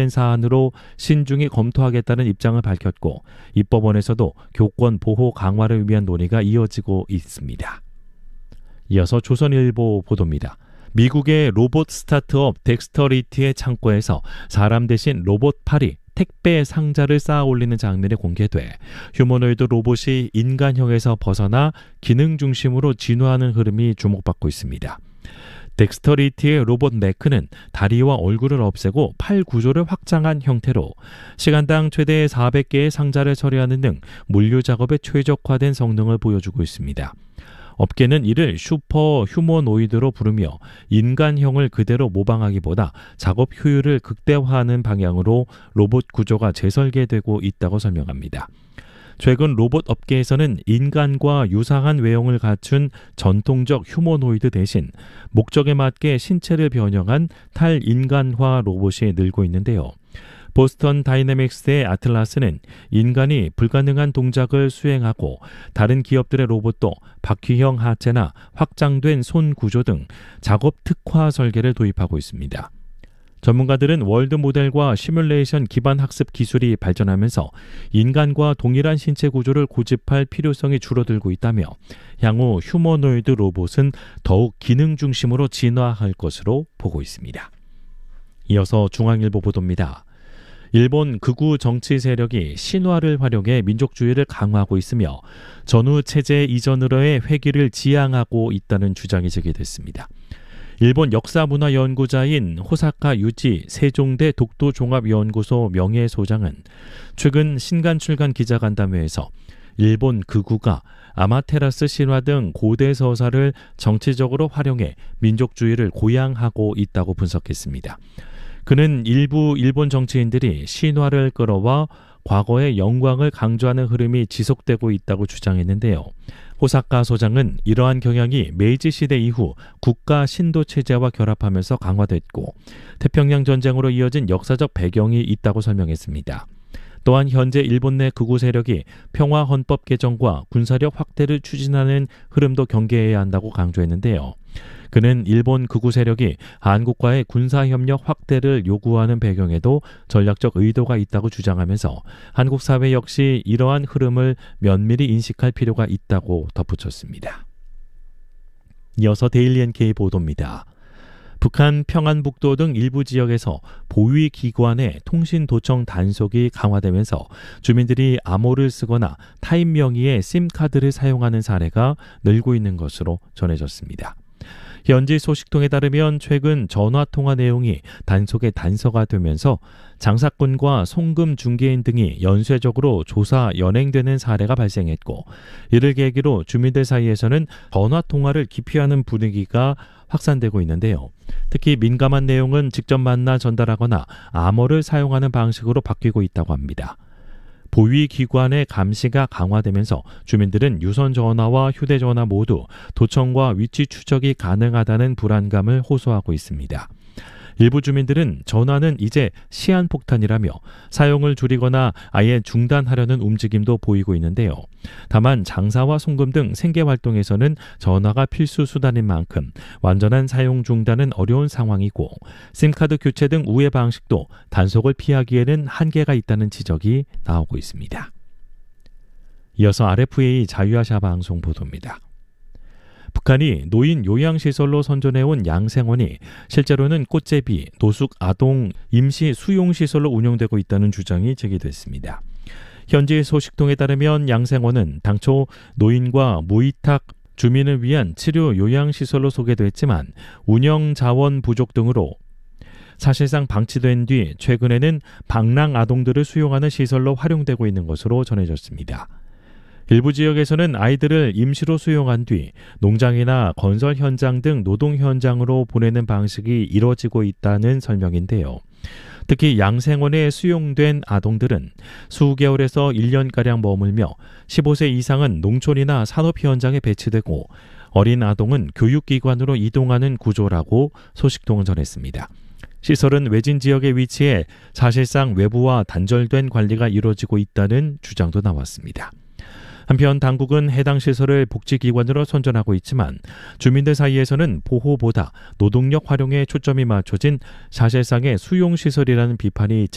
관련된 사안으로 신중히 검토하겠다는 입장을 밝혔고 입법원에서도 교권 보호 강화를 위한 논의가 이어지고 있습니다. 이어서 조선일보 보도입니다. 미국의 로봇 스타트업 덱스터리티의 창고에서 사람 대신 로봇 팔이 택배 상자를 쌓아 올리는 장면이 공개돼 휴머노이드 로봇이 인간형에서 벗어나 기능 중심으로 진화하는 흐름이 주목받고 있습니다. 덱스터리티의 로봇 네크는 다리와 얼굴을 없애고 팔 구조를 확장한 형태로 시간당 최대 400개의 상자를 처리하는 등 물류 작업에 최적화된 성능을 보여주고 있습니다. 업계는 이를 슈퍼 휴머노이드로 부르며 인간형을 그대로 모방하기보다 작업 효율을 극대화하는 방향으로 로봇 구조가 재설계되고 있다고 설명합니다. 최근 로봇 업계에서는 인간과 유사한 외형을 갖춘 전통적 휴머노이드 대신 목적에 맞게 신체를 변형한 탈인간화 로봇이 늘고 있는데요. 보스턴 다이내믹스의 아틀라스는 인간이 불가능한 동작을 수행하고 다른 기업들의 로봇도 바퀴형 하체나 확장된 손 구조 등 작업 특화 설계를 도입하고 있습니다. 전문가들은 월드 모델과 시뮬레이션 기반 학습 기술이 발전하면서 인간과 동일한 신체 구조를 고집할 필요성이 줄어들고 있다며 향후 휴머노이드 로봇은 더욱 기능 중심으로 진화할 것으로 보고 있습니다. 이어서 중앙일보 보도입니다. 일본 극우 정치 세력이 신화를 활용해 민족주의를 강화하고 있으며 전후 체제 이전으로의 회귀를 지향하고 있다는 주장이 제기됐습니다. 일본 역사문화연구자인 호사카 유지 세종대 독도종합연구소 명예소장은 최근 신간출간 기자간담회에서 일본 극우가 아마테라스 신화 등 고대 서사를 정치적으로 활용해 민족주의를 고양하고 있다고 분석했습니다. 그는 일부 일본 정치인들이 신화를 끌어와 과거의 영광을 강조하는 흐름이 지속되고 있다고 주장했는데요. 호사카 소장은 이러한 경향이 메이지 시대 이후 국가 신도 체제와 결합하면서 강화됐고 태평양 전쟁으로 이어진 역사적 배경이 있다고 설명했습니다. 또한 현재 일본 내 극우 세력이 평화 헌법 개정과 군사력 확대를 추진하는 흐름도 경계해야 한다고 강조했는데요. 그는 일본 극우 세력이 한국과의 군사협력 확대를 요구하는 배경에도 전략적 의도가 있다고 주장하면서 한국 사회 역시 이러한 흐름을 면밀히 인식할 필요가 있다고 덧붙였습니다. 이어서 데일리 NK 보도입니다. 북한 평안북도 등 일부 지역에서 보위기관의 통신도청 단속이 강화되면서 주민들이 암호를 쓰거나 타인 명의의 심카드를 사용하는 사례가 늘고 있는 것으로 전해졌습니다. 현지 소식통에 따르면 최근 전화통화 내용이 단속에 단서가되면서 장사꾼과 송금 중개인 등이 연쇄적으로 조사 연행되는 사례가 발생했고 이를 계기로 주민들 사이에서는 전화통화를 기피하는 분위기가 확산되고 있는데요. 특히 민감한 내용은 직접 만나 전달하거나 암호를 사용하는 방식으로 바뀌고 있다고 합니다. 보위기관의 감시가 강화되면서 주민들은 유선전화와 휴대전화 모두 도청과 위치 추적이 가능하다는 불안감을 호소하고 있습니다. 일부 주민들은 전화는 이제 시한폭탄이라며 사용을 줄이거나 아예 중단하려는 움직임도 보이고 있는데요. 다만 장사와 송금 등 생계활동에서는 전화가 필수 수단인 만큼 완전한 사용 중단은 어려운 상황이고 심카드 교체 등 우회 방식도 단속을 피하기에는 한계가 있다는 지적이 나오고 있습니다. 이어서 RFA 자유아시아 방송 보도입니다. 북한이 노인 요양시설로 선전해온 양생원이 실제로는 꽃제비, 노숙 아동 임시 수용시설로 운영되고 있다는 주장이 제기됐습니다. 현지 소식통에 따르면 양생원은 당초 노인과 무위탁 주민을 위한 치료 요양시설로 소개됐지만 운영 자원 부족 등으로 사실상 방치된 뒤 최근에는 방랑 아동들을 수용하는 시설로 활용되고 있는 것으로 전해졌습니다. 일부 지역에서는 아이들을 임시로 수용한 뒤 농장이나 건설 현장 등 노동 현장으로 보내는 방식이 이뤄지고 있다는 설명인데요. 특히 양생원에 수용된 아동들은 수개월에서 1년가량 머물며 15세 이상은 농촌이나 산업 현장에 배치되고 어린 아동은 교육기관으로 이동하는 구조라고 소식통은 전했습니다. 시설은 외진 지역에 위치해 사실상 외부와 단절된 관리가 이루어지고 있다는 주장도 나왔습니다. 한편 당국은 해당 시설을 복지기관으로 선전하고 있지만 주민들 사이에서는 보호보다 노동력 활용에 초점이 맞춰진 사실상의 수용시설이라는 비판이